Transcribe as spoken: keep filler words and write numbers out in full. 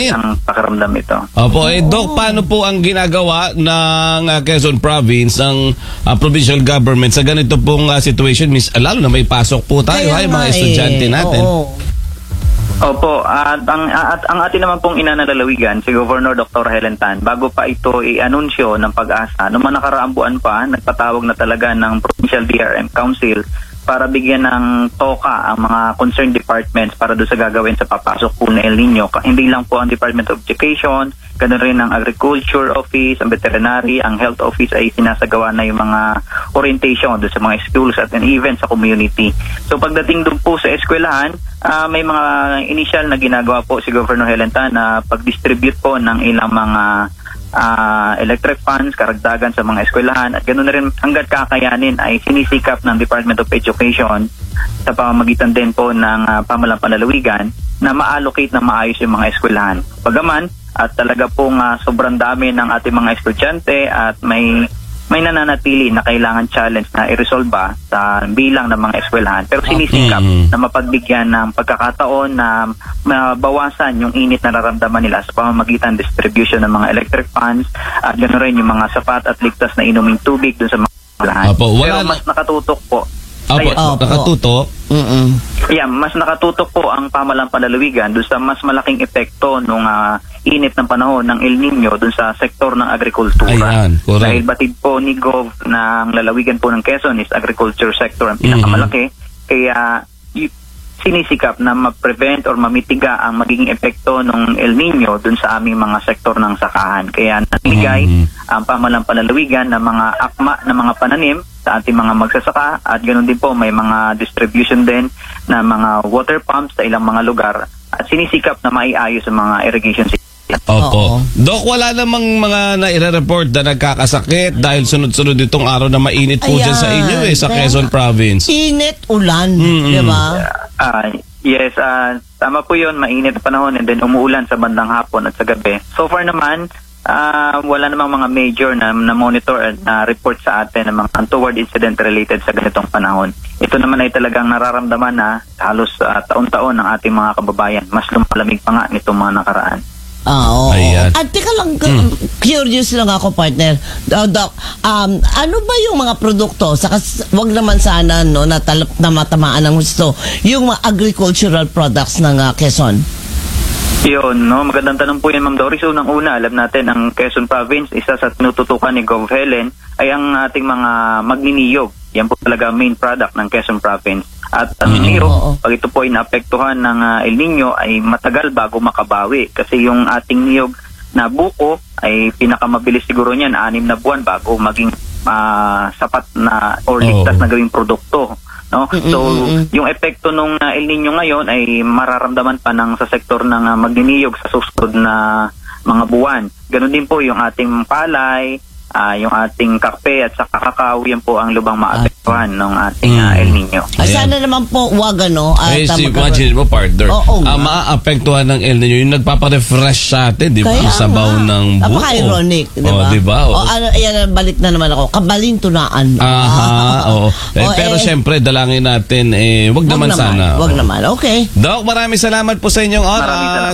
Eh, ang pakiramdam ito. Opo, eh, Doc, paano po ang ginagawa ng uh, Quezon Province, ng uh, provincial government sa ganito pong uh, situation? Miss, lalo na may pasok po tayo, ay, mga estudyante natin. Oo. Opo, at ang, at ang atin naman pong inanalalawigan, si Governor Doctor Helen Tan, bago pa ito i-anunsyo ng Pag-asa, noong mga nakaraang buwan pa, nagpatawag na talaga ng Provincial D R M Council para bigyan ng toka ang mga concerned departments para doon sa gagawin sa papasok po na El Nino. Hindi lang po ang Department of Education, ganoon rin ang Agriculture Office, ang Veterinary, ang Health Office ay sinasagawa na yung mga orientation doon sa mga schools at and even sa community. So pagdating doon po sa eskwelahan, uh, may mga initial na ginagawa po si Governor Helen Tan na pag-distribute po ng ilang mga Uh, electric fans, karagdagan sa mga eskwelahan at ganoon na rin hanggat kakayanin ay sinisikap ng Department of Education sa pamamagitan din po ng uh, pamahalang panlalawigan na ma-allocate na maayos yung mga eskwelahan. Bagaman at talaga pong uh, sobrang dami ng ating mga estudyante at may may nananatili na kailangan challenge na i-resolve sa bilang ng mga eskwelahan. Pero sinisikap mm-hmm. na mapagbigyan ng pagkakataon na mabawasan yung init na nararamdaman nila sa pamamagitan distribution ng mga electric fans at ganoon rin yung mga sapat at ligtas na inuming tubig dun sa mga eskwelahan. Pero mas nakatutok po. Opo, Opo. nakatutok. Mm-mm. Yeah, mas nakatutok po ang pamahalang panlalawigan doon sa mas malaking epekto nung uh, init ng panahon ng El Nino doon sa sektor ng agrikultura. Ayan, dahil batid po ni Gov ng lalawigan po ng Quezon is agriculture sector ang pinakamalaki. Mm-hmm. Kaya y- sinisikap na ma-prevent or mamitiga ang magiging epekto ng El Nino doon sa aming mga sektor ng sakahan. Kaya nagbigay mm-hmm. ang pamahalang panlalawigan ng mga akma ng mga pananim sa ating mga magsasaka at ganoon din po may mga distribution din na mga water pumps sa ilang mga lugar at sinisikap na maiayos ang mga irrigation system. Opo. Dok, wala namang mga nai-report na nagkakasakit dahil sunod-sunod itong araw na mainit po dyan sa inyo eh, sa Quezon Province. Init, ulan, mm-hmm. di ba? Uh, yes, uh, tama po yun, mainit na panahon and then umuulan sa bandang hapon at sa gabi. So far naman, uh, wala namang mga major na, na monitor at uh, report sa atin ng mga untoward incident related sa ganitong panahon. Ito naman ay talagang nararamdaman na halos uh, taon-taon ng ating mga kababayan. Mas lumalamig pa nga nitong mga nakaraan. Ah, oo. Ayan. At teka lang, mm. curious lang ako, partner. Uh, Doc, um, ano ba yung mga produkto? Saka, wag naman sana no, natalap na matamaan ng gusto. Yung mga agricultural products ng uh, Quezon. Yun, no? Magandang tanong po yan, Ma'am Doris. Unang-una, alam natin, ang Quezon Province, isa sa tinututukan ni Gov Helen, ay ang ating mga magniniyog. Yan po talaga main product ng Quezon Province. At ang mm-hmm. niyog, Oo. pag ito po ay naapektuhan ng uh, El Nino, ay matagal bago makabawi. Kasi yung ating niyog na buko, ay pinakamabilis siguro niyan, anim na buwan bago maging uh, sapat na or ligtas oh. na gawing produkto. No? Mm-hmm. So, yung epekto ng uh, El Nino ngayon ay mararamdaman pa ng sa sektor ng uh, magniniyog sa susunod na mga buwan. Ganon din po yung ating palay, uh, yung ating kape at sa kakao, yan po ang lubang maapektuhan ng ating uh, El Nino. Ay, sana naman po wag ano. Eh, si, imagine mo, partner. Oo, uh, maapektuhan ng El Nino, yung nagpapa-refresh sa atin, di ba? Ang sabaw ng buko. Napaka-ironic, di ba? Oh, di ba? O, ano, yan, balik na naman ako. Kabalintunaan. Aha, oo. Eh, o, pero eh, syempre, dalangin natin, eh, wag, wag naman, naman sana. Wag naman, okay. Doc, maraming salamat po sa inyong oras.